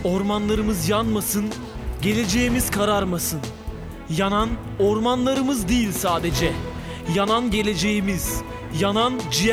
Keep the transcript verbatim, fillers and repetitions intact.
Ormanlarımız yanmasın, geleceğimiz kararmasın. Yanan ormanlarımız değil sadece. Yanan geleceğimiz, yanan ciğer.